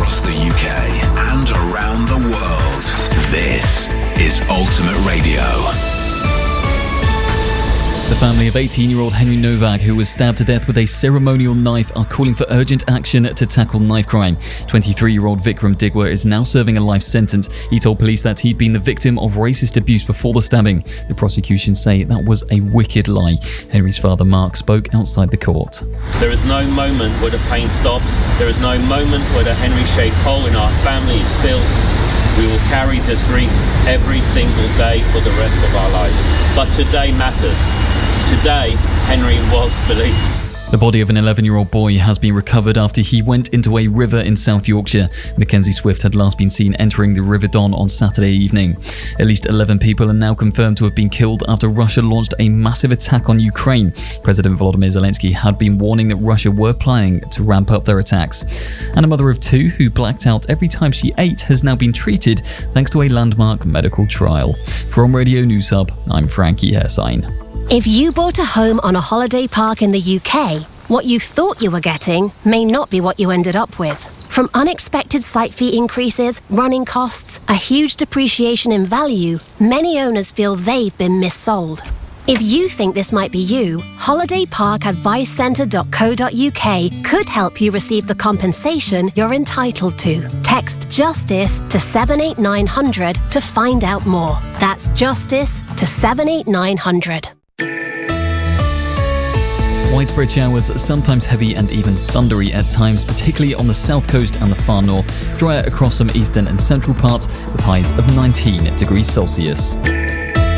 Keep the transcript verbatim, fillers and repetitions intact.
across the U K and around the world. This is Ultimate Radio. The family of eighteen-year-old Henry Novak, who was stabbed to death with a ceremonial knife, are calling for urgent action to tackle knife crime. twenty-three-year-old Vikram Digwa is now serving a life sentence. He told police that he'd been the victim of racist abuse before the stabbing. The prosecution say that was a wicked lie. Henry's father, Mark, spoke outside the court. There is no moment where the pain stops. There is no moment where the Henry-shaped hole in our family is filled. We will carry his grief every single day for the rest of our lives. But today matters. Today, Henry was believed. The body of an eleven-year-old boy has been recovered after he went into a river in South Yorkshire. Mackenzie Swift had last been seen entering the River Don on Saturday evening. At least eleven people are now confirmed to have been killed after Russia launched a massive attack on Ukraine. President Volodymyr Zelensky had been warning that Russia were planning to ramp up their attacks. And a mother of two who blacked out every time she ate has now been treated thanks to a landmark medical trial. From Radio News Hub, I'm Frankie Hersign. If you bought a home on a holiday park in the U K, what you thought you were getting may not be what you ended up with. From unexpected site fee increases, running costs, a huge depreciation in value, many owners feel they've been missold. If you think this might be you, holiday park advice centre dot co dot U K could help you receive the compensation you're entitled to. Text JUSTICE to seven eight nine hundred to find out more. That's JUSTICE to seven eight nine hundred. Widespread showers, sometimes heavy and even thundery at times, particularly on the south coast and the far north. Drier across some eastern and central parts with highs of nineteen degrees Celsius.